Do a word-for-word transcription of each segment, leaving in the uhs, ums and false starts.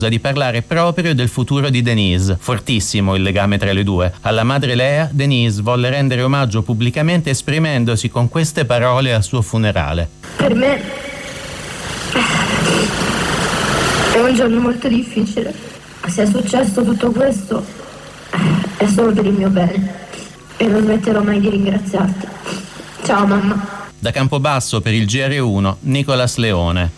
di parlare proprio del futuro di Denise. Fortissimo il legame tra le due. Alla madre Lea, Denise volle rendere omaggio pubblicamente esprimendosi con queste parole al suo funerale. Per me è un giorno molto difficile. Se è successo tutto questo è solo per il mio bene e non smetterò mai di ringraziarti. Ciao mamma. Da Campobasso per il G R uno, Nicolas Leone.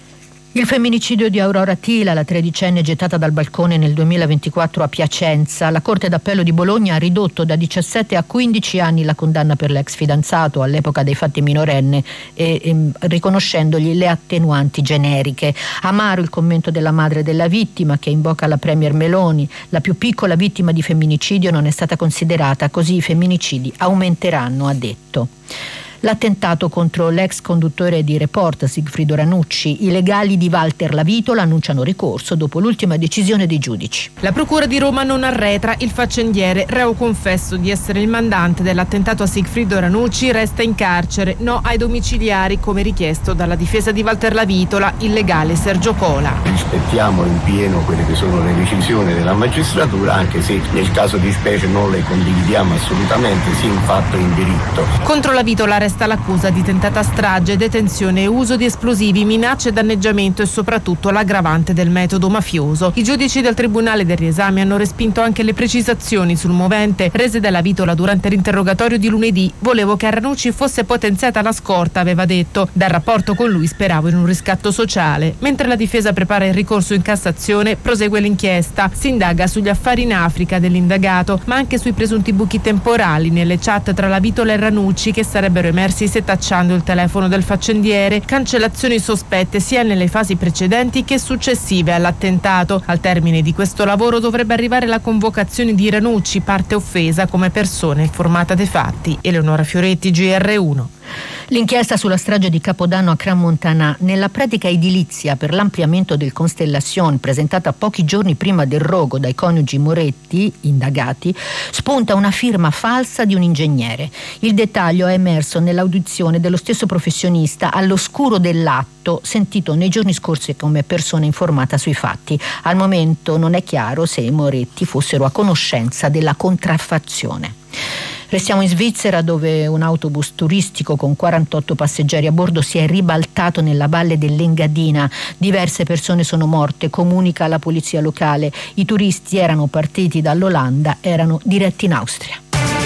Il femminicidio di Aurora Tila, la tredicenne gettata dal balcone nel duemilaventiquattro a Piacenza. La Corte d'Appello di Bologna ha ridotto da diciassette a quindici anni la condanna per l'ex fidanzato all'epoca dei fatti minorenne e, e riconoscendogli le attenuanti generiche. Amaro il commento della madre della vittima, che invoca la premier Meloni. La più piccola vittima di femminicidio non è stata considerata, così i femminicidi aumenteranno, ha detto. L'attentato contro l'ex conduttore di Report Sigfrido Ranucci. I legali di Walter Lavitola annunciano ricorso dopo l'ultima decisione dei giudici. La procura di Roma non arretra. Il faccendiere, reo confesso di essere il mandante dell'attentato a Sigfrido Ranucci, resta in carcere. No ai domiciliari, come richiesto dalla difesa di Walter Lavitola, il legale Sergio Cola. Rispettiamo in pieno quelle che sono le decisioni della magistratura, anche se nel caso di specie non le condividiamo assolutamente, sia in fatto che in diritto. Contro Lavitola resta l'accusa di tentata strage, detenzione e uso di esplosivi, minacce e danneggiamento e soprattutto l'aggravante del metodo mafioso. I giudici del Tribunale del riesame hanno respinto anche le precisazioni sul movente rese da Lavitola durante l'interrogatorio di lunedì. Volevo che a Ranucci fosse potenziata la scorta, aveva detto. Dal rapporto con lui speravo in un riscatto sociale. Mentre la difesa prepara il ricorso in Cassazione, prosegue l'inchiesta. Si indaga sugli affari in Africa dell'indagato, ma anche sui presunti buchi temporali nelle chat tra Lavitola e Ranucci che sarebbero emersi setacciando il telefono del faccendiere, cancellazioni sospette sia nelle fasi precedenti che successive all'attentato. Al termine di questo lavoro dovrebbe arrivare la convocazione di Ranucci, parte offesa, come persona informata dei fatti. Eleonora Fioretti, G R uno. L'inchiesta sulla strage di Capodanno a Crans-Montana. Nella pratica edilizia per l'ampliamento del Constellation, presentata pochi giorni prima del rogo dai coniugi Moretti, indagati, spunta una firma falsa di un ingegnere. Il dettaglio è emerso nell'audizione dello stesso professionista all'oscuro dell'atto, sentito nei giorni scorsi come persona informata sui fatti. Al momento non è chiaro se i Moretti fossero a conoscenza della contraffazione. Restiamo in Svizzera, dove un autobus turistico con quarantotto passeggeri a bordo si è ribaltato nella valle dell'Engadina. Diverse persone sono morte, comunica la polizia locale. I turisti erano partiti dall'Olanda, erano diretti in Austria.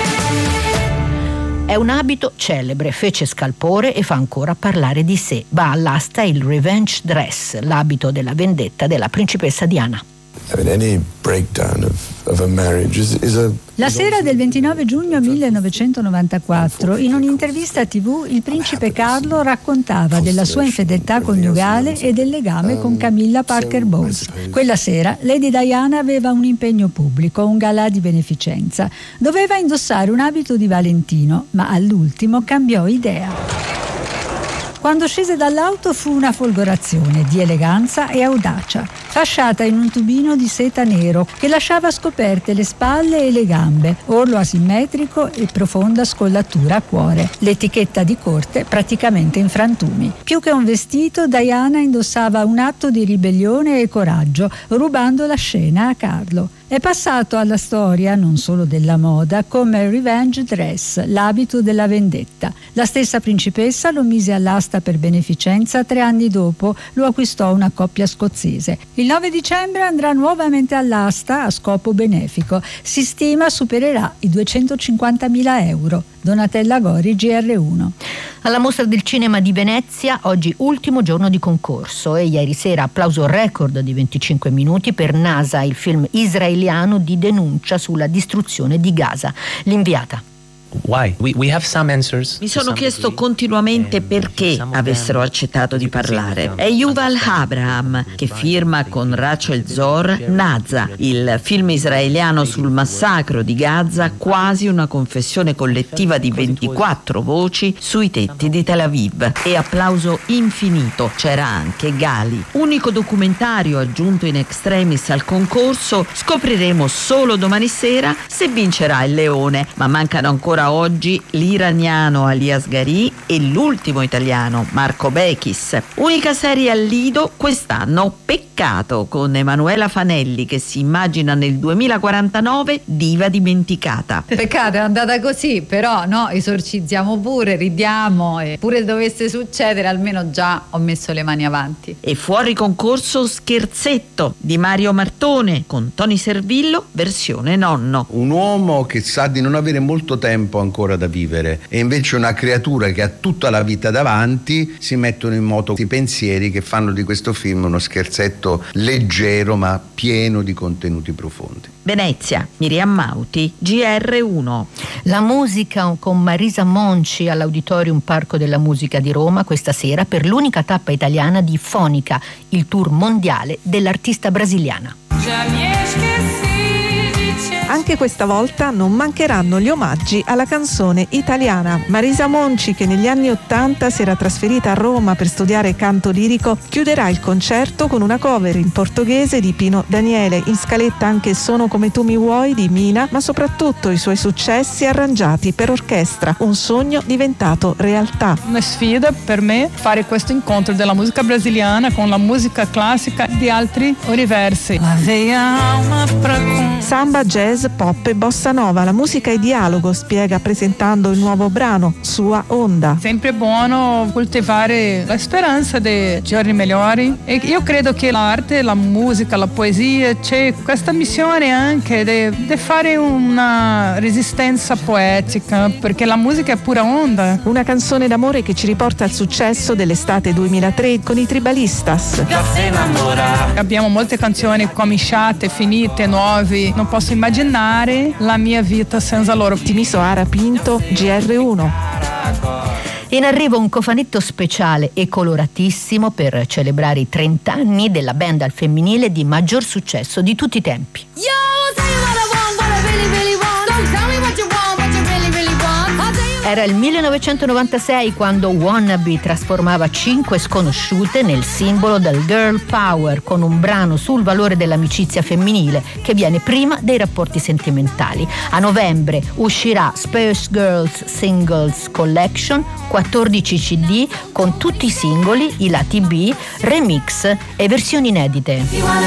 È un abito celebre, fece scalpore e fa ancora parlare di sé. Va all'asta il revenge dress, l'abito della vendetta della principessa Diana. La sera del ventinove giugno millenovecentonovantaquattro, in un'intervista tivù, il principe Carlo raccontava della sua infedeltà coniugale e del legame con Camilla Parker Bowles. Quella sera Lady Diana aveva un impegno pubblico, un galà di beneficenza. Doveva indossare un abito di Valentino, ma all'ultimo cambiò idea. Quando scese dall'auto fu una folgorazione di eleganza e audacia, fasciata in un tubino di seta nero che lasciava scoperte le spalle e le gambe, orlo asimmetrico e profonda scollatura a cuore, l'etichetta di corte praticamente in frantumi. Più che un vestito, Diana indossava un atto di ribellione e coraggio, rubando la scena a Carlo. È passato alla storia, non solo della moda, come revenge dress, l'abito della vendetta. La stessa principessa lo mise all'asta per beneficenza, tre anni dopo lo acquistò una coppia scozzese. Il nove dicembre andrà nuovamente all'asta a scopo benefico. Si stima supererà i duecentocinquantamila euro. Donatella Gori, G R uno. Alla Mostra del Cinema di Venezia, oggi ultimo giorno di concorso e ieri sera applauso record di venticinque minuti per NASA, il film israeliano di denuncia sulla distruzione di Gaza. L'inviata. Why? We, we have some answers. Mi sono chiesto continuamente perché avessero accettato di parlare. È Yuval Abraham che firma con Rachel Zor Naza, il film israeliano sul massacro di Gaza, quasi una confessione collettiva di ventiquattro voci sui tetti di Tel Aviv. E applauso infinito. C'era anche Gali. Unico documentario aggiunto in extremis al concorso. Scopriremo solo domani sera se vincerà il Leone, ma mancano ancora Ancora oggi l'iraniano Alias Gari e l'ultimo italiano Marco Bechis. Unica serie al Lido quest'anno, Peccato, con Emanuela Fanelli che si immagina nel duemilaquarantanove diva dimenticata. Peccato, è andata così, però no, esorcizziamo pure, ridiamo e pure dovesse succedere almeno già ho messo le mani avanti. E fuori concorso Scherzetto di Mario Martone con Tony Servillo versione nonno. Un uomo che sa di non avere molto tempo ancora da vivere e invece una creatura che ha tutta la vita davanti, si mettono in moto i pensieri che fanno di questo film uno scherzetto leggero ma pieno di contenuti profondi. Venezia, Miriam Mauti, G R uno. La musica con Marisa Monci all'Auditorium Parco della Musica di Roma questa sera per l'unica tappa italiana di Fonica, il tour mondiale dell'artista brasiliana. Anche questa volta non mancheranno gli omaggi alla canzone italiana. Marisa Monci, che negli anni Ottanta si era trasferita a Roma per studiare canto lirico, chiuderà il concerto con una cover in portoghese di Pino Daniele, in scaletta anche Sono come tu mi vuoi di Mina, ma soprattutto i suoi successi arrangiati per orchestra, un sogno diventato realtà. Una sfida per me fare questo incontro della musica brasiliana con la musica classica di altri universi. Samba, jazz, pop e bossa nova, la musica è dialogo, spiega presentando il nuovo brano, Sua Onda. Sempre buono coltivare la speranza di giorni migliori e io credo che l'arte, la musica, la poesia, c'è questa missione anche di fare una resistenza poetica, perché la musica è pura onda. Una canzone d'amore che ci riporta al successo dell'estate duemilatré con i Tribalistas. Abbiamo molte canzoni cominciate, finite, nuove, non posso immaginare la mia vita senza loro. Timiso Ara Pinto, G R uno. In arrivo un cofanetto speciale e coloratissimo per celebrare i trenta anni della band al femminile di maggior successo di tutti i tempi. Yo, tell you what I want, what I really, really want. Don't tell me what you want, what you really, really want. I'll tell you. Era il millenovecentonovantasei quando Wannabe trasformava cinque sconosciute nel simbolo del girl power con un brano sul valore dell'amicizia femminile che viene prima dei rapporti sentimentali. A novembre uscirà Spice Girls Singles Collection, quattordici C D con tutti i singoli, i lati B, remix e versioni inedite.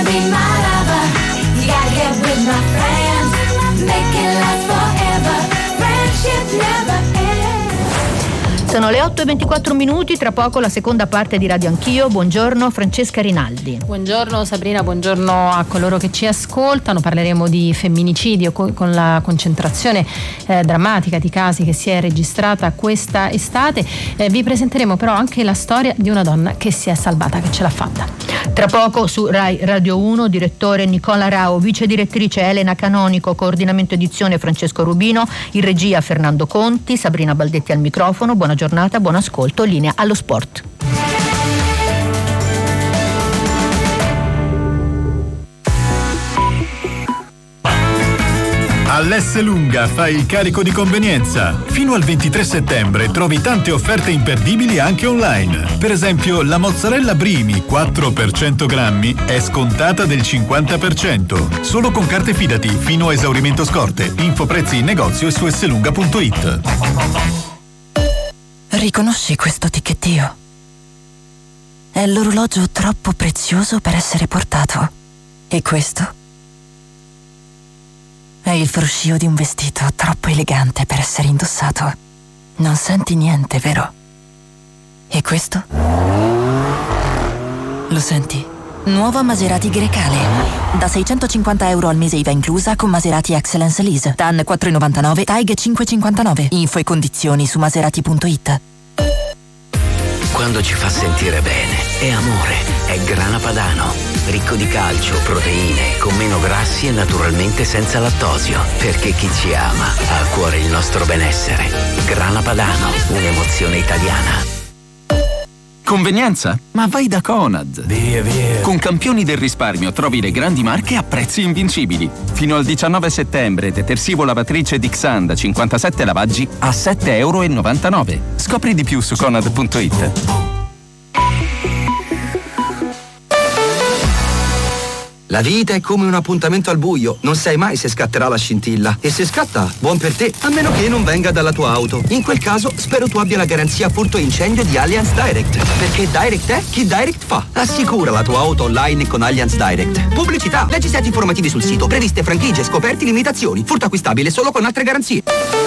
Sono le otto e ventiquattro minuti, tra poco la seconda parte di Radio Anch'io. Buongiorno Francesca Rinaldi. Buongiorno Sabrina, buongiorno a coloro che ci ascoltano. Parleremo di femminicidio con, con la concentrazione eh, drammatica di casi che si è registrata questa estate. Eh, vi presenteremo però anche la storia di una donna che si è salvata, che ce l'ha fatta. Tra poco su Rai Radio uno, direttore Nicola Rao, vice direttrice Elena Canonico, coordinamento edizione Francesco Rubino, in regia Fernando Conti, Sabrina Baldetti al microfono. Buona giornata, buon ascolto, linea allo sport. All'Esselunga fai il carico di convenienza. Fino al ventitré settembre trovi tante offerte imperdibili anche online. Per esempio, la mozzarella Brimi quattro per cento grammi è scontata del cinquanta per cento. Solo con carte Fidati fino a esaurimento scorte. Info prezzi in negozio e su esselunga punto it. Riconosci questo ticchettio? È l'orologio troppo prezioso per essere portato. E questo? È il fruscio di un vestito troppo elegante per essere indossato. Non senti niente, vero? E questo? Lo senti? Nuova Maserati Grecale. Da seicentocinquanta euro al mese I V A inclusa con Maserati Excellence Lease. T A N quattro virgola novantanove, T A I G cinque virgola cinquantanove. Info e condizioni su maserati punto it. Quando ci fa sentire bene, è amore, è Grana Padano. Ricco di calcio, proteine, con meno grassi e naturalmente senza lattosio. Perché chi ci ama ha a cuore il nostro benessere. Grana Padano, un'emozione italiana. Convenienza? Ma vai da Conad. Via, via. Con campioni del risparmio trovi le grandi marche a prezzi invincibili. Fino al diciannove settembre, detersivo lavatrice Dixan da cinquantasette lavaggi a sette virgola novantanove euro. Scopri di più su conad punto it. La vita è come un appuntamento al buio, non sai mai se scatterà la scintilla. E se scatta, buon per te, a meno che non venga dalla tua auto. In quel caso, spero tu abbia la garanzia furto e incendio di Allianz Direct. Perché Direct è chi Direct fa. Assicura la tua auto online con Allianz Direct. Pubblicità, leggi i set informativi sul sito, previste franchigie, scoperti, limitazioni. Furto acquistabile solo con altre garanzie.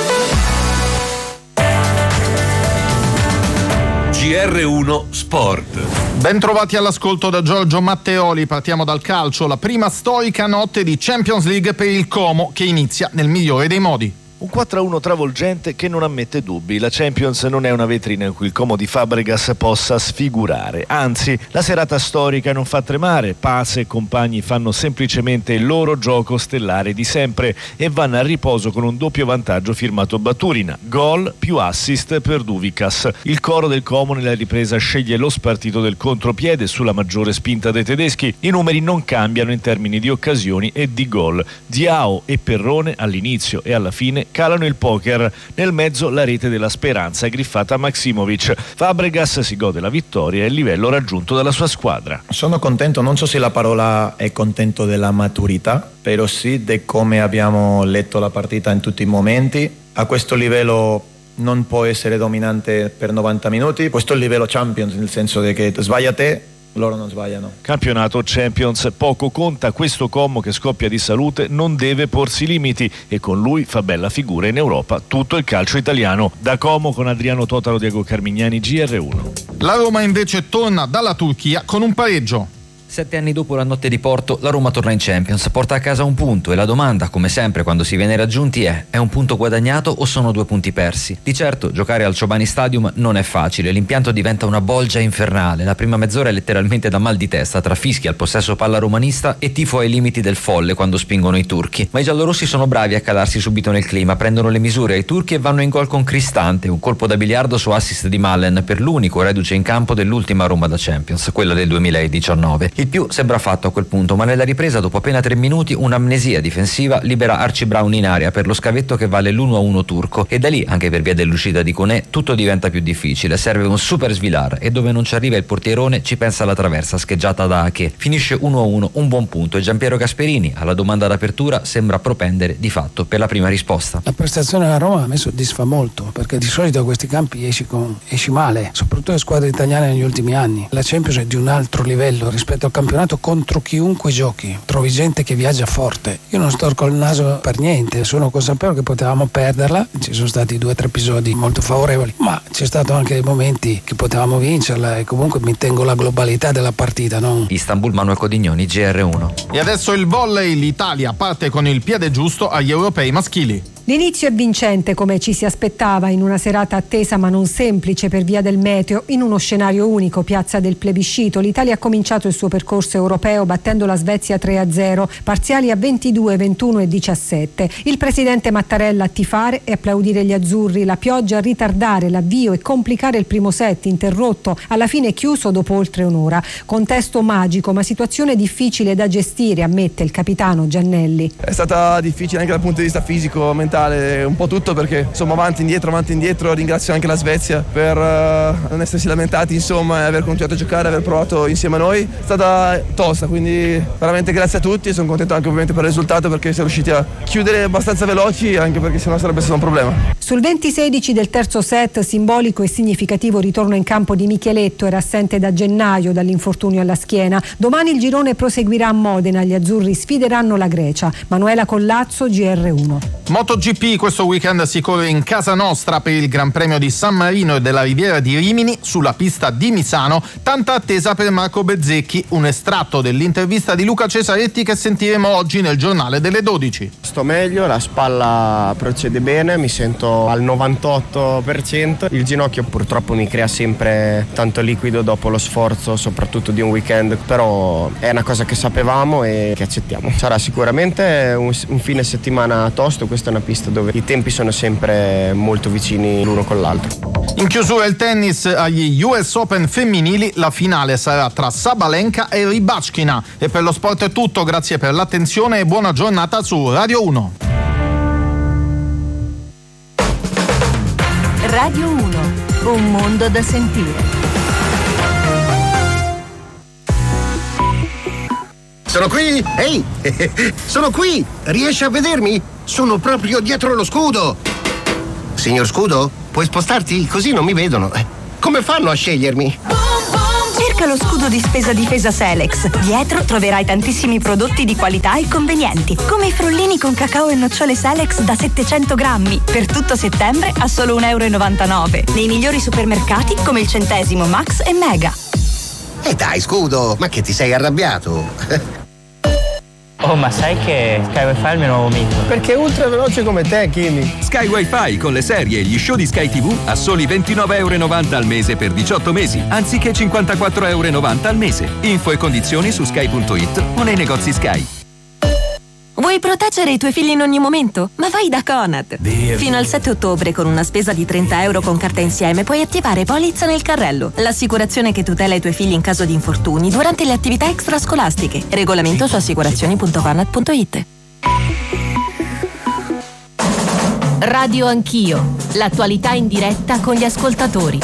G R uno Sport. Bentrovati all'ascolto da Giorgio Matteoli. Partiamo dal calcio, la prima storica notte di Champions League per il Como che inizia nel migliore dei modi. Un quattro a uno travolgente che non ammette dubbi. La Champions non è una vetrina in cui il Como di Fabregas possa sfigurare. Anzi, la serata storica non fa tremare. Paz e compagni fanno semplicemente il loro gioco stellare di sempre e vanno a riposo con un doppio vantaggio firmato Baturina. Gol più assist per Duvicas. Il coro del Como nella ripresa sceglie lo spartito del contropiede sulla maggiore spinta dei tedeschi. I numeri non cambiano in termini di occasioni e di gol. Diao e Perrone all'inizio e alla fine calano il poker, nel mezzo la rete della speranza griffata a Maksimovic. Fabregas si gode la vittoria e il livello raggiunto dalla sua squadra. Sono contento, non so se la parola è contento della maturità, però sì di come abbiamo letto la partita in tutti i momenti. A questo livello non può essere dominante per novanta minuti, questo è il livello Champions, nel senso che sbaglia te, loro non sbagliano. Campionato Champions, poco conta, questo Como che scoppia di salute non deve porsi limiti e con lui fa bella figura in Europa tutto il calcio italiano. Da Como con Adriano Totaro, Diego Carmignani, G R uno. La Roma invece torna dalla Turchia con un pareggio. Sette anni dopo la notte di Porto, la Roma torna in Champions, porta a casa un punto e la domanda, come sempre quando si viene raggiunti, è: è un punto guadagnato o sono due punti persi? Di certo, giocare al Ciobani Stadium non è facile, l'impianto diventa una bolgia infernale, la prima mezz'ora è letteralmente da mal di testa, tra fischi al possesso palla romanista e tifo ai limiti del folle quando spingono i turchi. Ma i giallorossi sono bravi a calarsi subito nel clima, prendono le misure ai turchi e vanno in gol con Cristante, un colpo da biliardo su assist di Malen per l'unico reduce in campo dell'ultima Roma da Champions, quella del duemiladiciannove. Il più sembra fatto a quel punto, ma nella ripresa dopo appena tre minuti un'amnesia difensiva libera Archie Brown in area per lo scavetto che vale l'uno a uno turco e da lì, anche per via dell'uscita di Koné, tutto diventa più difficile, serve un super svilar e dove non ci arriva il portierone ci pensa la traversa scheggiata da Ake. Finisce uno a uno, un buon punto e Giampiero Gasperini alla domanda d'apertura sembra propendere di fatto per la prima risposta. La prestazione della Roma a me soddisfa molto perché di solito a questi campi esci, con, esci male, soprattutto le squadre italiane negli ultimi anni. La Champions è di un altro livello rispetto al campionato, contro chiunque giochi trovi gente che viaggia forte. Io non storco il naso per niente, sono consapevole che potevamo perderla, ci sono stati due o tre episodi molto favorevoli, ma c'è stato anche dei momenti che potevamo vincerla e comunque mi tengo la globalità della partita, no? Istanbul, Manuel Codignoni, G R uno. E adesso il volley, l'Italia parte con il piede giusto agli europei maschili. L'inizio è vincente come ci si aspettava in una serata attesa ma non semplice per via del meteo. In uno scenario unico, piazza del plebiscito, l'Italia ha cominciato il suo percorso europeo battendo la Svezia tre a zero, parziali a ventidue, ventuno e diciassette. Il presidente Mattarella a tifare e applaudire gli azzurri, la pioggia a ritardare l'avvio e complicare il primo set interrotto, alla fine chiuso dopo oltre un'ora. Contesto magico ma situazione difficile da gestire, ammette il capitano Giannelli. È stata difficile anche dal punto di vista fisico, mentale, un po' tutto perché insomma avanti indietro avanti indietro ringrazio anche la Svezia per uh, non essersi lamentati insomma e aver continuato a giocare, aver provato insieme a noi. È stata tosta, quindi veramente grazie a tutti e sono contento anche ovviamente per il risultato perché siamo riusciti a chiudere abbastanza veloci anche perché sennò sarebbe stato un problema. Sul venti sedici del terzo set, simbolico e significativo ritorno in campo di Micheletto, era assente da gennaio dall'infortunio alla schiena. Domani il girone proseguirà a Modena, gli azzurri sfideranno la Grecia. Manuela Collazzo, G R uno. MotoGP questo weekend si corre in casa nostra per il Gran Premio di San Marino e della Riviera di Rimini sulla pista di Misano, tanta attesa per Marco Bezzecchi, un estratto dell'intervista di Luca Cesaretti che sentiremo oggi nel giornale delle dodici. Sto meglio, la spalla procede bene, mi sento al novantotto per cento, il ginocchio purtroppo mi crea sempre tanto liquido dopo lo sforzo soprattutto di un weekend, però è una cosa che sapevamo e che accettiamo. Sarà sicuramente un, un fine settimana tosto, questa è una pista dove i tempi sono sempre molto vicini l'uno con l'altro. In chiusura il tennis agli U S Open femminili, la finale sarà tra Sabalenka e Rybakina. E per lo sport è tutto, grazie per l'attenzione e buona giornata su Radio uno. Radio uno, un mondo da sentire. Sono qui! Ehi! Sono qui! Riesci a vedermi? Sono proprio dietro lo scudo! Signor Scudo, puoi spostarti? Così non mi vedono. Come fanno a scegliermi? Cerca lo scudo di spesa difesa Selex. Dietro troverai tantissimi prodotti di qualità e convenienti, come i frullini con cacao e nocciole Selex da settecento grammi, per tutto settembre a solo un euro e novantanove, nei migliori supermercati come il Centesimo, Max e Mega. E eh dai, Scudo, ma che ti sei arrabbiato? Oh, ma sai che Sky Wi-Fi è il mio nuovo mito? Perché è ultra veloce come te, Kimi. Sky Wi-Fi con le serie e gli show di Sky tivù a soli ventinove euro e novanta al mese per diciotto mesi, anziché cinquantaquattro euro e novanta al mese. Info e condizioni su sky punto it o nei negozi Sky. Vuoi proteggere i tuoi figli in ogni momento? Ma vai da Conad! Via, Fino al sette ottobre, con una spesa di trenta euro con carta insieme, puoi attivare Polizza nel carrello, l'assicurazione che tutela i tuoi figli in caso di infortuni durante le attività extrascolastiche. Regolamento su assicurazioni punto conad punto it. Radio Anch'io, l'attualità in diretta con gli ascoltatori.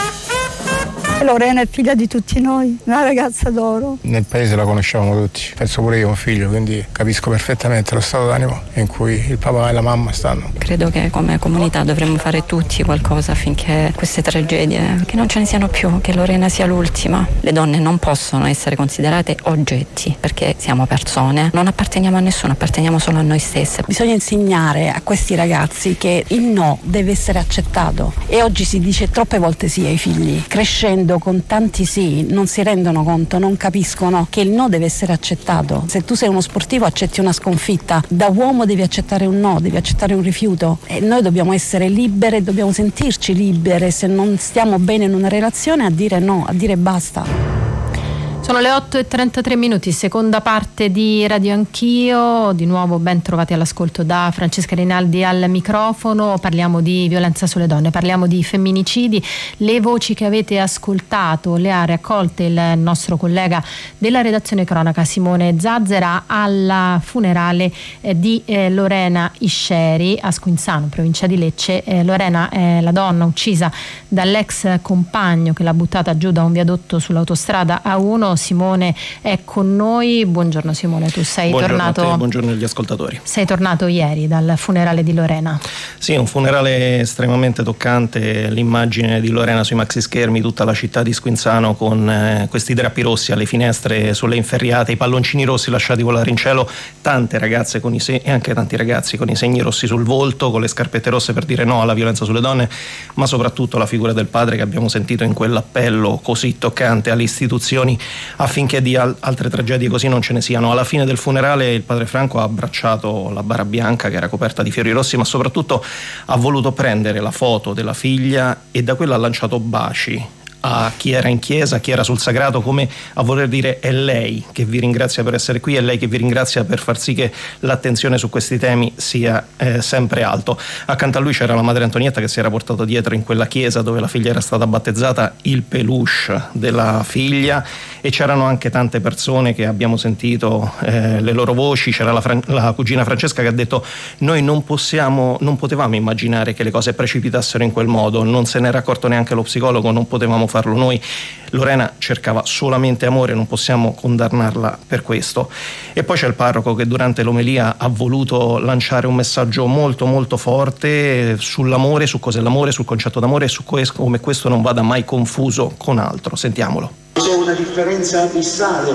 Lorena è figlia di tutti noi, una ragazza d'oro. Nel paese la conosciamo tutti, penso pure io ho un figlio, quindi capisco perfettamente lo stato d'animo in cui il papà e la mamma stanno. Credo che come comunità dovremmo fare tutti qualcosa affinché queste tragedie, che non ce ne siano più, che Lorena sia l'ultima. Le donne non possono essere considerate oggetti, perché siamo persone, non apparteniamo a nessuno, apparteniamo solo a noi stesse. Bisogna insegnare a questi ragazzi che il no deve essere accettato, e oggi si dice troppe volte sì ai figli. Crescendo con tanti sì non si rendono conto, non capiscono che il no deve essere accettato. Se tu sei uno sportivo accetti una sconfitta, da uomo devi accettare un no, devi accettare un rifiuto, e noi dobbiamo essere libere, dobbiamo sentirci libere se non stiamo bene in una relazione a dire no, a dire basta. Sono le otto e trentatré minuti, seconda parte di Radio Anch'io, di nuovo ben trovati all'ascolto da Francesca Rinaldi al microfono. Parliamo di violenza sulle donne, parliamo di femminicidi. Le voci che avete ascoltato le ha raccolte il nostro collega della redazione cronaca Simone Zazzera al funerale eh, di eh, Lorena Isceri a Squinzano, provincia di Lecce. Eh, Lorena è la donna uccisa dall'ex compagno che l'ha buttata giù da un viadotto sull'autostrada A uno. Simone è con noi. Buongiorno Simone, tu sei buongiorno tornato. A te, buongiorno agli ascoltatori. Sei tornato ieri dal funerale di Lorena. Sì, un funerale estremamente toccante, l'immagine di Lorena sui maxi schermi, tutta la città di Squinzano con eh, questi drappi rossi alle finestre, sulle inferriate, i palloncini rossi lasciati volare in cielo, tante ragazze con i se- e anche tanti ragazzi con i segni rossi sul volto, con le scarpette rosse per dire no alla violenza sulle donne, ma soprattutto la figura del padre che abbiamo sentito in quell'appello così toccante alle istituzioni affinché di al- altre tragedie così non ce ne siano. Alla fine del funerale il padre Franco ha abbracciato la bara bianca che era coperta di fiori rossi, ma soprattutto ha voluto prendere la foto della figlia e da quella ha lanciato baci a chi era in chiesa, a chi era sul sagrato, come a voler dire è lei che vi ringrazia per essere qui, è lei che vi ringrazia per far sì che l'attenzione su questi temi sia eh, sempre alto. Accanto a lui c'era la madre Antonietta che si era portato dietro in quella chiesa dove la figlia era stata battezzata il peluche della figlia, e c'erano anche tante persone che abbiamo sentito eh, le loro voci. C'era la, Fran- la cugina Francesca che ha detto noi non possiamo, non potevamo immaginare che le cose precipitassero in quel modo, non se n'era accorto neanche lo psicologo, non potevamo farlo noi. Lorena cercava solamente amore, non possiamo condannarla per questo. E poi c'è il parroco che durante l'omelia ha voluto lanciare un messaggio molto molto forte sull'amore, su cos'è l'amore, sul concetto d'amore e su come questo non vada mai confuso con altro. Sentiamolo. C'è una differenza abissale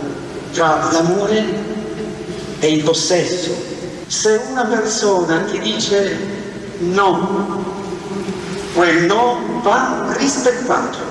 tra l'amore e il possesso. Se una persona ti dice no, quel no va rispettato.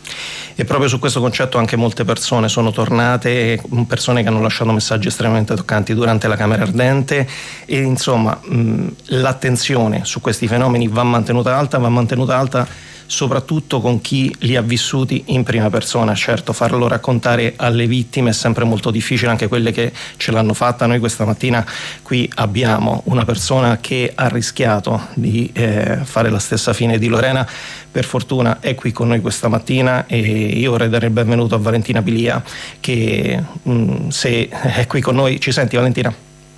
E proprio su questo concetto anche molte persone sono tornate, persone che hanno lasciato messaggi estremamente toccanti durante la Camera Ardente, e insomma mh, l'attenzione su questi fenomeni va mantenuta alta, va mantenuta alta soprattutto con chi li ha vissuti in prima persona. Certo, farlo raccontare alle vittime è sempre molto difficile, anche quelle che ce l'hanno fatta. Noi questa mattina qui abbiamo una persona che ha rischiato di eh, fare la stessa fine di Lorena, per fortuna è qui con noi questa mattina, e io vorrei dare il benvenuto a Valentina Pilia che mh, se è qui con noi. Ci senti, Valentina?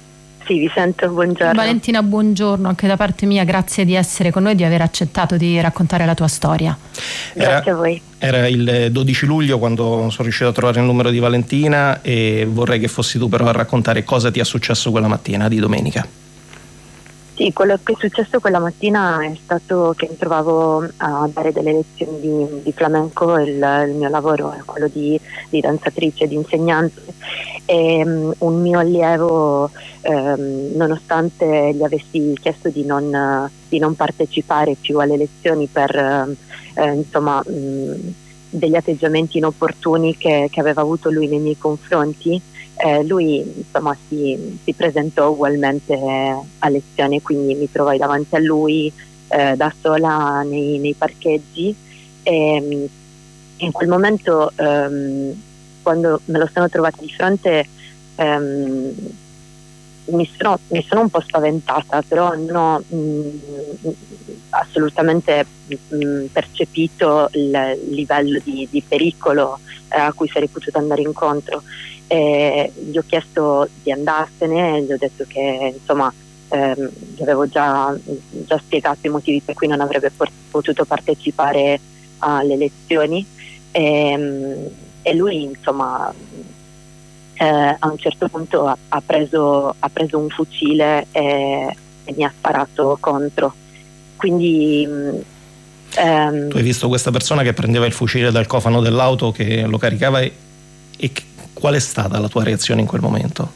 Sì, vi sento, buongiorno. Valentina, buongiorno anche da parte mia, grazie di essere con noi, di aver accettato di raccontare la tua storia. Grazie Era, a voi. Era il dodici luglio quando sono riuscito a trovare il numero di Valentina e vorrei che fossi tu però a raccontare cosa ti è successo quella mattina di domenica. Sì, quello che è successo quella mattina è stato che mi trovavo a dare delle lezioni di, di flamenco, il, il mio lavoro è quello di, di danzatrice, di insegnante, e um, un mio allievo, um, nonostante gli avessi chiesto di non, uh, di non partecipare più alle lezioni per uh, uh, insomma um, degli atteggiamenti inopportuni che, che aveva avuto lui nei miei confronti, Eh, lui insomma si, si presentò ugualmente a lezione, quindi mi trovai davanti a lui eh, da sola nei, nei parcheggi e in quel momento ehm, quando me lo sono trovato di fronte ehm, mi, sono, mi sono un po' spaventata, però non ho mh, assolutamente mh, percepito il livello di, di pericolo eh, a cui sarei potuta andare incontro. E gli ho chiesto di andarsene, gli ho detto che insomma ehm, gli avevo già, già spiegato i motivi per cui non avrebbe por- potuto partecipare alle lezioni e, e lui insomma eh, a un certo punto ha, ha, preso, ha preso un fucile e, e mi ha sparato contro, quindi ehm, tu hai visto questa persona che prendeva il fucile dal cofano dell'auto, che lo caricava e, e che qual è stata la tua reazione in quel momento?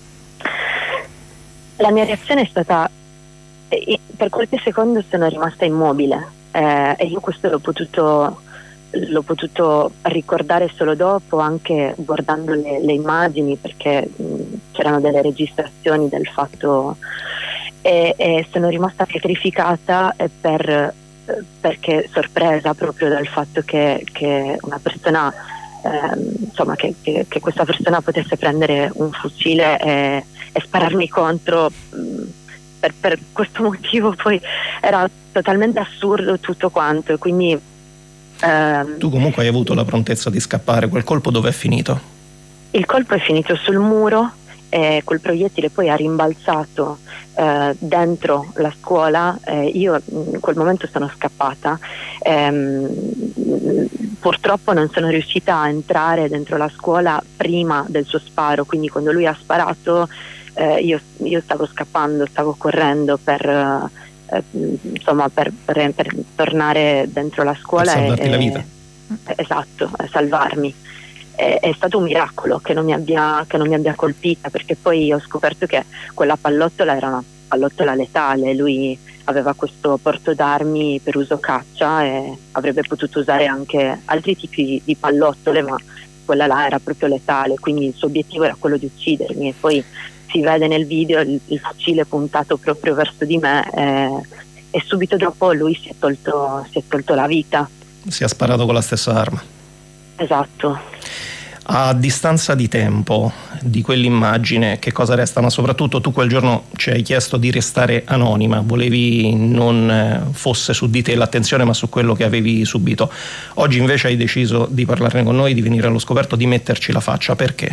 La mia reazione è stata, per qualche secondo sono rimasta immobile eh, e io questo l'ho potuto, l'ho potuto ricordare solo dopo, anche guardando le, le immagini, perché mh, c'erano delle registrazioni del fatto e, e sono rimasta pietrificata per, perché sorpresa proprio dal fatto che, che una persona Eh, insomma che, che, che questa persona potesse prendere un fucile e, e spararmi contro mh, per, per questo motivo. Poi era totalmente assurdo tutto quanto, quindi ehm, tu comunque hai avuto la prontezza di scappare. Quel colpo dove è finito? Il colpo è finito sul muro e quel proiettile poi ha rimbalzato eh, dentro la scuola. Eh, io in quel momento sono scappata, ehm, purtroppo non sono riuscita a entrare dentro la scuola prima del suo sparo, quindi quando lui ha sparato eh, io, io stavo scappando, stavo correndo per eh, insomma per, per, per tornare dentro la scuola per salvarti e, la vita. Esatto, a salvarmi. È stato un miracolo che non mi abbia, che non mi abbia colpita, perché poi ho scoperto che quella pallottola era una pallottola letale. Lui aveva questo porto d'armi per uso caccia e avrebbe potuto usare anche altri tipi di pallottole, ma quella là era proprio letale, quindi il suo obiettivo era quello di uccidermi. E poi si vede nel video il, il fucile puntato proprio verso di me e, e subito dopo lui si è tolto, si è tolto la vita. Si è sparato con la stessa arma. Esatto. A distanza di tempo di quell'immagine, che cosa resta? Ma soprattutto tu quel giorno ci hai chiesto di restare anonima, volevi non fosse su di te l'attenzione ma su quello che avevi subito. Oggi invece hai deciso di parlarne con noi, di venire allo scoperto, di metterci la faccia. Perché?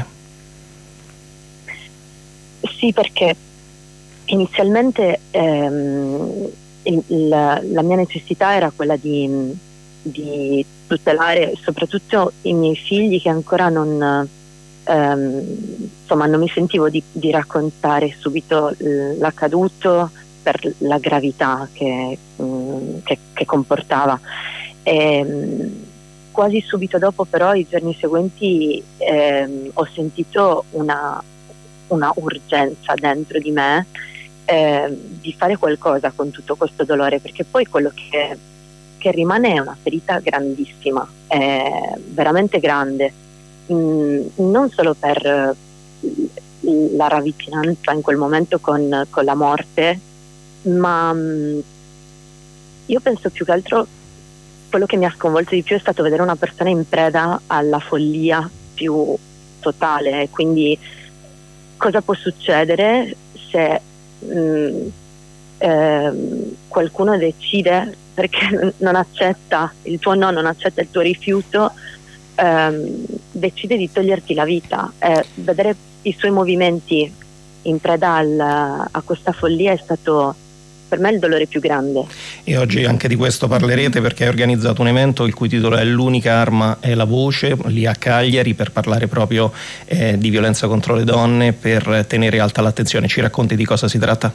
Sì, perché inizialmente ehm, il, la, la mia necessità era quella di di tutelare soprattutto i miei figli, che ancora non ehm, insomma non mi sentivo di, di raccontare subito l'accaduto per la gravità che, mh, che, che comportava. E, mh, quasi subito dopo però, i giorni seguenti, ehm, ho sentito una, una urgenza dentro di me eh, di fare qualcosa con tutto questo dolore, perché poi quello che che rimane è una ferita grandissima, è veramente grande, mm, non solo per la ravvicinanza in quel momento con, con la morte, ma mm, io penso più che altro quello che mi ha sconvolto di più è stato vedere una persona in preda alla follia più totale. Quindi cosa può succedere se mm, eh, qualcuno decide, perché non accetta il tuo no, non accetta il tuo rifiuto, ehm, decide di toglierti la vita. Eh, vedere i suoi movimenti in preda al, a questa follia è stato per me il dolore più grande. E oggi anche di questo parlerete, perché hai organizzato un evento il cui titolo è L'unica arma è la voce, lì a Cagliari, per parlare proprio eh, di violenza contro le donne, per tenere alta l'attenzione. Ci racconti di cosa si tratta?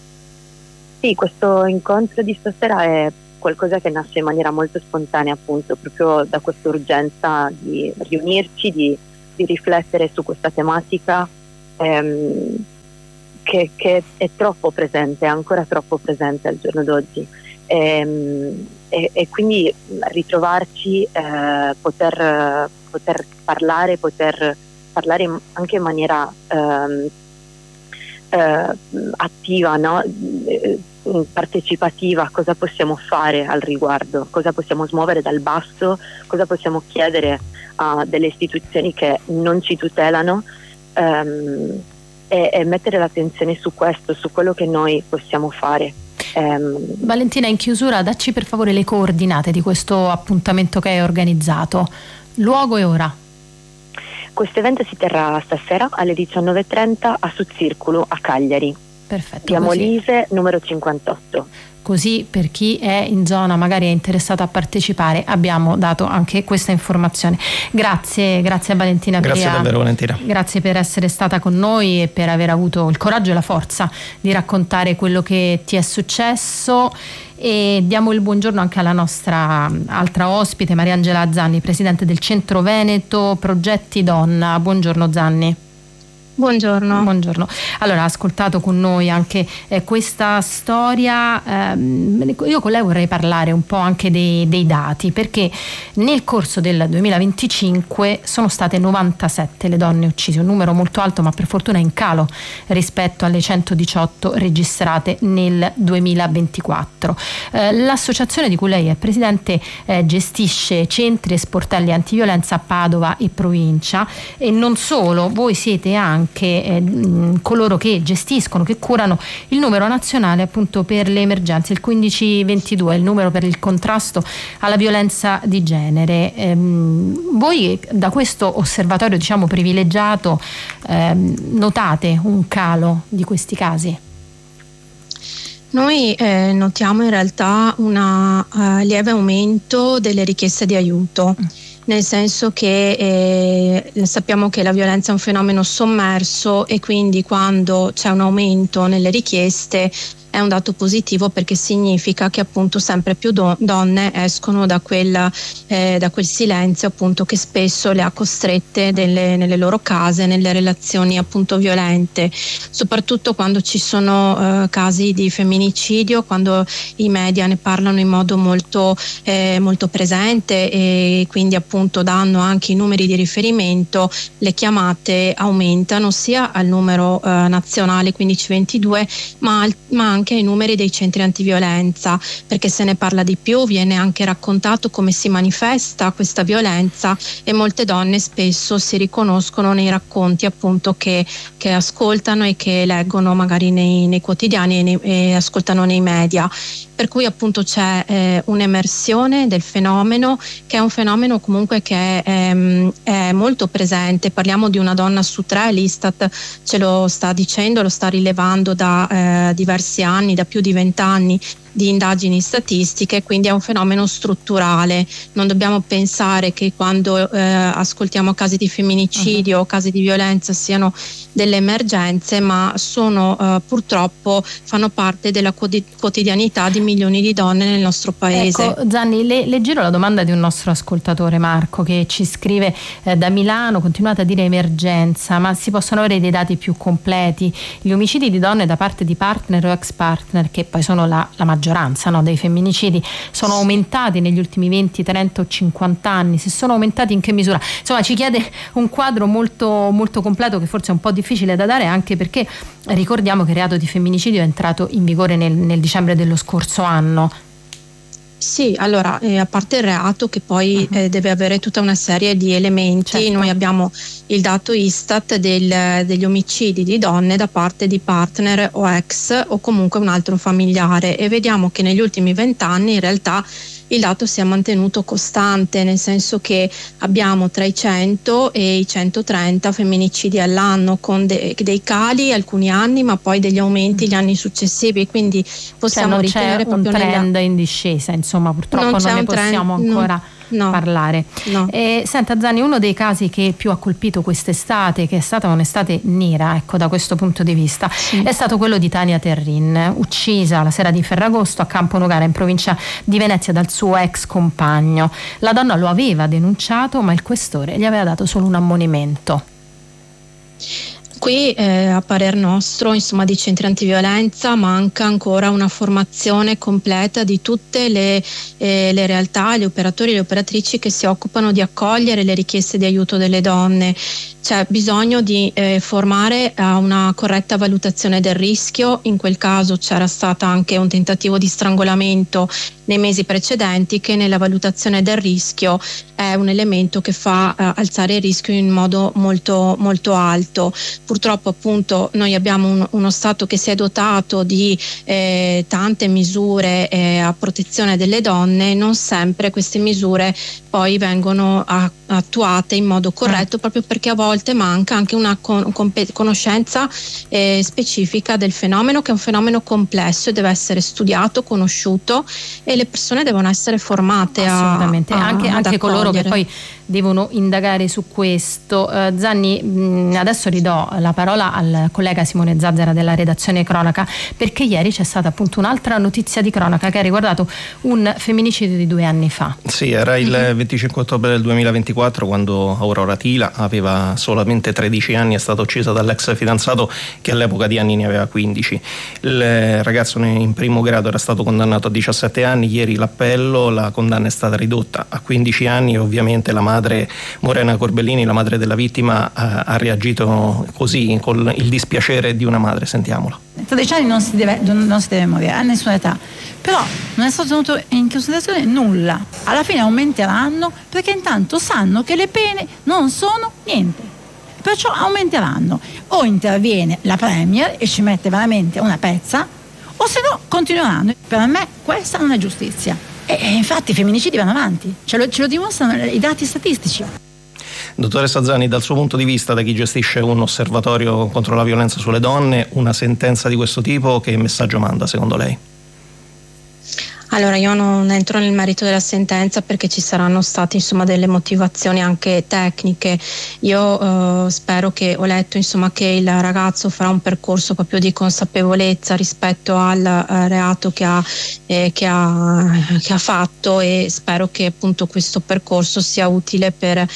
Sì, questo incontro di stasera è qualcosa che nasce in maniera molto spontanea, appunto, proprio da questa urgenza di riunirci, di, di riflettere su questa tematica ehm, Che, che è troppo presente, è ancora troppo presente al giorno d'oggi, e, e, e quindi ritrovarci, eh, poter, poter parlare, poter parlare anche in maniera eh, eh, attiva, no? Partecipativa, cosa possiamo fare al riguardo, cosa possiamo smuovere dal basso, cosa possiamo chiedere a delle istituzioni che non ci tutelano, ehm, E, e mettere l'attenzione su questo, su quello che noi possiamo fare. Um, Valentina, in chiusura, dacci per favore le coordinate di questo appuntamento che hai organizzato, luogo e ora. Questo evento si terrà stasera alle diciannove e trenta a Sud Circolo a Cagliari. Perfetto. Via Molise numero cinquantotto. Così, per chi è in zona, magari è interessato a partecipare, abbiamo dato anche questa informazione. Grazie, grazie a Valentina. Grazie Pria. davvero, Valentina. Grazie per essere stata con noi e per aver avuto il coraggio e la forza di raccontare quello che ti è successo. E diamo il buongiorno anche alla nostra altra ospite, Mariangela Zanni, presidente del Centro Veneto Progetti Donna. Buongiorno Zanni. Buongiorno. Buongiorno. Allora, ha ascoltato con noi anche eh, questa storia. Ehm, io con lei vorrei parlare un po' anche dei, dei dati, perché nel corso del duemilaventicinque sono state novantasette le donne uccise, un numero molto alto, ma per fortuna in calo rispetto alle centodiciotto registrate nel duemilaventiquattro. Eh, l'associazione di cui lei è presidente eh, gestisce centri e sportelli antiviolenza a Padova e provincia, e non solo, voi siete anche anche eh, coloro che gestiscono, che curano il numero nazionale appunto per le emergenze, il quindici ventidue, il numero per il contrasto alla violenza di genere. Ehm, voi da questo osservatorio, diciamo, privilegiato ehm, notate un calo di questi casi? Noi eh, notiamo in realtà un uh, lieve aumento delle richieste di aiuto. Nel senso che eh, sappiamo che la violenza è un fenomeno sommerso, e quindi quando c'è un aumento nelle richieste è un dato positivo, perché significa che appunto sempre più do- donne escono da quel, eh, da quel silenzio appunto che spesso le ha costrette delle, nelle loro case, nelle relazioni appunto violente, soprattutto quando ci sono eh, casi di femminicidio, quando i media ne parlano in modo molto, eh, molto presente, e quindi appunto danno anche i numeri di riferimento. Le chiamate aumentano sia al numero eh, nazionale quindici ventidue, ma, al, ma anche ai numeri dei centri antiviolenza, perché se ne parla di più, viene anche raccontato come si manifesta questa violenza, e molte donne spesso si riconoscono nei racconti appunto che, che ascoltano e che leggono magari nei, nei quotidiani e, nei, e ascoltano nei media. Per cui appunto c'è eh, un'emersione del fenomeno, che è un fenomeno comunque che è, ehm, è molto presente. Parliamo di una donna su tre, l'Istat ce lo sta dicendo, lo sta rilevando da eh, diversi anni, da più di vent'anni di indagini statistiche, quindi è un fenomeno strutturale. Non dobbiamo pensare che quando eh, ascoltiamo casi di femminicidio o uh-huh. casi di violenza siano delle emergenze, ma sono eh, purtroppo fanno parte della quotidianità di milioni di donne nel nostro paese. Ecco, Zanni, le, le giro la domanda di un nostro ascoltatore, Marco, che ci scrive eh, da Milano. Continuate a dire emergenza, ma si possono avere dei dati più completi? Gli omicidi di donne da parte di partner o ex partner, che poi sono la, la maggioranza no, dei femminicidi, sono aumentati negli ultimi venti, trenta o cinquanta anni? Se sono aumentati, in che misura? Insomma, ci chiede un quadro molto, molto completo, che forse è un po' difficile da dare, anche perché ricordiamo che il reato di femminicidio è entrato in vigore nel, nel dicembre dello scorso anno. Sì, allora, eh, a parte il reato, che poi uh-huh. eh, deve avere tutta una serie di elementi, certo. Noi abbiamo il dato Istat del, degli omicidi di donne da parte di partner o ex o comunque un altro familiare, e vediamo che negli ultimi vent'anni in realtà il dato si è mantenuto costante, nel senso che abbiamo tra i cento e i centotrenta femminicidi all'anno, con de- dei cali alcuni anni ma poi degli aumenti gli anni successivi, quindi possiamo cioè non ritenere c'è un proprio trend nella... in discesa, insomma purtroppo non, non ne possiamo trend, ancora no. No. parlare. No. E, senta Zanni, uno dei casi che più ha colpito quest'estate, che è stata un'estate nera, ecco, da questo punto di vista, sì. è stato quello di Tania Terrin, uccisa la sera di Ferragosto a Campo Nogara in provincia di Venezia dal suo ex compagno. La donna lo aveva denunciato, ma il questore gli aveva dato solo un ammonimento. Qui eh, a parer nostro, insomma, di centri antiviolenza manca ancora una formazione completa di tutte le, eh, le realtà, gli operatori e le operatrici che si occupano di accogliere le richieste di aiuto delle donne. C'è bisogno di eh, formare a una corretta valutazione del rischio. In quel caso c'era stato anche un tentativo di strangolamento nei mesi precedenti, che nella valutazione del rischio è un elemento che fa eh, alzare il rischio in modo molto molto alto. Purtroppo appunto noi abbiamo un, uno Stato che si è dotato di eh, tante misure eh, a protezione delle donne, non sempre queste misure poi vengono a, attuate in modo corretto, proprio perché a volte manca anche una con, compe, conoscenza eh, specifica del fenomeno, che è un fenomeno complesso e deve essere studiato, conosciuto, e le persone devono essere formate assolutamente, a, a, anche, anche coloro che poi devono indagare su questo. uh, Zanni, mh, adesso ridò la parola al collega Simone Zazzera della redazione Cronaca, perché ieri c'è stata appunto un'altra notizia di cronaca che ha riguardato un femminicidio di due anni fa. Sì, era il mm-hmm. venticinque ottobre del duemilaventiquattro, quando Aurora Tila aveva solamente tredici anni, è stata uccisa dall'ex fidanzato che all'epoca di anni ne aveva quindici. Il ragazzo in primo grado era stato condannato a diciassette anni, ieri l'appello, la condanna è stata ridotta a quindici anni e ovviamente la madre Morena Corbellini, la madre della vittima, ha reagito così, con il dispiacere di una madre. Sentiamolo. tredici anni non si deve, non si deve morire a nessuna età, però non è stato tenuto in considerazione nulla. Alla fine aumenteranno, perché intanto sanno che le pene non sono niente, perciò aumenteranno. O interviene la Premier e ci mette veramente una pezza, o se no continueranno. Per me questa non è giustizia. E infatti i femminicidi vanno avanti, ce lo, ce lo dimostrano i dati statistici. Dottoressa Zanni, dal suo punto di vista, da chi gestisce un osservatorio contro la violenza sulle donne, una sentenza di questo tipo che messaggio manda secondo lei? Allora, io non entro nel merito della sentenza perché ci saranno state insomma delle motivazioni anche tecniche. Io eh, spero che, ho letto insomma che il ragazzo farà un percorso proprio di consapevolezza rispetto al eh, reato che ha, eh, che, ha, che ha fatto, e spero che appunto questo percorso sia utile per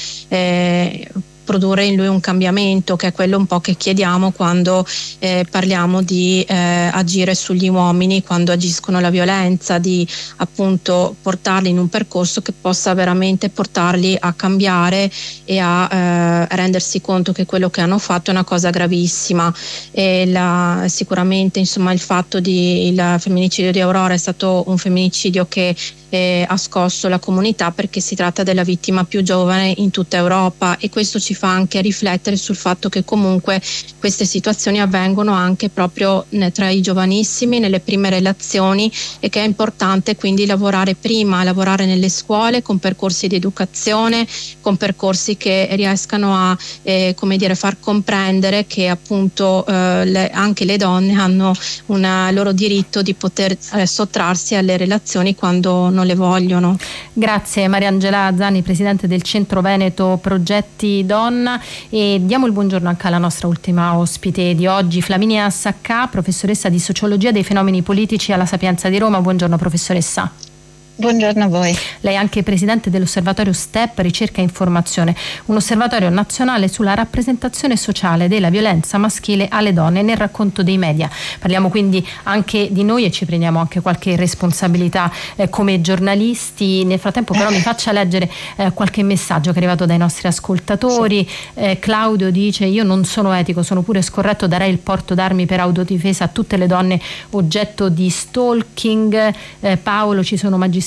eh, produrre in lui un cambiamento, che è quello un po' che chiediamo quando eh, parliamo di eh, agire sugli uomini quando agiscono la violenza, di appunto portarli in un percorso che possa veramente portarli a cambiare e a eh, rendersi conto che quello che hanno fatto è una cosa gravissima. E la, sicuramente insomma il fatto di il femminicidio di Aurora è stato un femminicidio che Eh, ha scosso la comunità, perché si tratta della vittima più giovane in tutta Europa, e questo ci fa anche riflettere sul fatto che comunque queste situazioni avvengono anche proprio ne, tra i giovanissimi, nelle prime relazioni, e che è importante quindi lavorare prima, lavorare nelle scuole con percorsi di educazione, con percorsi che riescano a eh, come dire, far comprendere che appunto eh, le, anche le donne hanno un loro diritto di poter eh, sottrarsi alle relazioni quando non le vogliono. Grazie Mariangela Zanni, presidente del Centro Veneto Progetti Donna, e diamo il buongiorno anche alla nostra ultima ospite di oggi, Flaminia Saccà, professoressa di sociologia dei fenomeni politici alla Sapienza di Roma. Buongiorno professoressa. Buongiorno a voi. Lei è anche presidente dell'osservatorio STEP Ricerca e Informazione, un osservatorio nazionale sulla rappresentazione sociale della violenza maschile alle donne nel racconto dei media. Parliamo quindi anche di noi e ci prendiamo anche qualche responsabilità eh, come giornalisti. Nel frattempo però mi faccia leggere eh, qualche messaggio che è arrivato dai nostri ascoltatori. Sì. eh, Claudio dice: io non sono etico, sono pure scorretto, darei il porto d'armi per autodifesa a tutte le donne oggetto di stalking. eh, Paolo: ci sono magistrati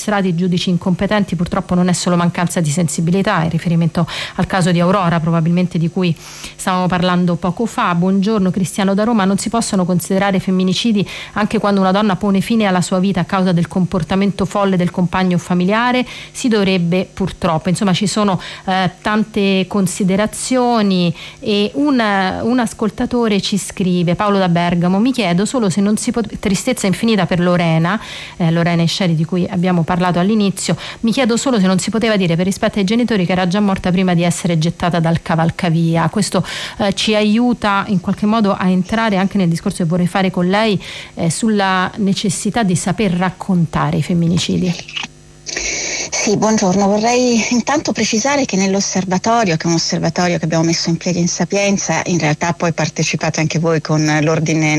magistrati, giudici incompetenti purtroppo non è solo mancanza di sensibilità, in riferimento al caso di Aurora probabilmente di cui stavamo parlando poco fa. Buongiorno, Cristiano da Roma. Non si possono considerare femminicidi anche quando una donna pone fine alla sua vita a causa del comportamento folle del compagno familiare? Si dovrebbe purtroppo. Insomma, ci sono eh, tante considerazioni e un, un ascoltatore ci scrive, Paolo da Bergamo: mi chiedo solo se non si pot- tristezza infinita per Lorena, eh, Lorena Esceri di cui abbiamo parlato all'inizio, mi chiedo solo se non si poteva dire per rispetto ai genitori che era già morta prima di essere gettata dal cavalcavia. Questo eh, ci aiuta in qualche modo a entrare anche nel discorso che vorrei fare con lei eh, sulla necessità di saper raccontare i femminicidi. Sì, buongiorno. Vorrei intanto precisare che nell'osservatorio, che è un osservatorio che abbiamo messo in piedi in Sapienza, in realtà poi partecipate anche voi con l'Ordine